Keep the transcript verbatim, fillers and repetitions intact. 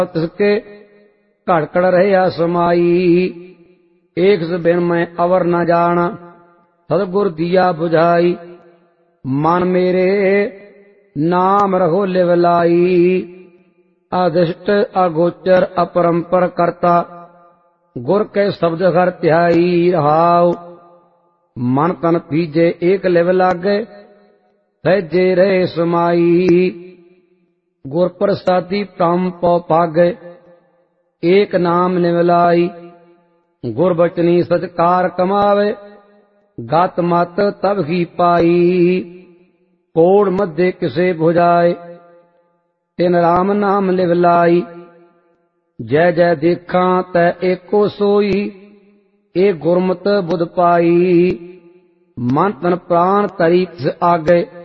तिसके घड़कड़ रहिया समाई। एक बिन मैं अवर न जाना सतगुर दिया बुझाई। मन मेरे नाम रहो लिवलाई। अदिष्ट अगोचर अपरंपर करता गुर के शब्द हर ध्याई। रहाओ मन तन पीजे एक लिव लागे सहजे रहे समाई। गुर प्रसादी प्रम पौ पागे एक नाम निवलाई। गुर बचनी सचकार कमावे गत मत तब ही पाई। कोड़ मध्य किसे भुजाए तिन राम नाम लिवलाई। जय जय देखा तै एको सोई ए गुरमत बुध पाई। मन तन प्राण तरी तिस आगे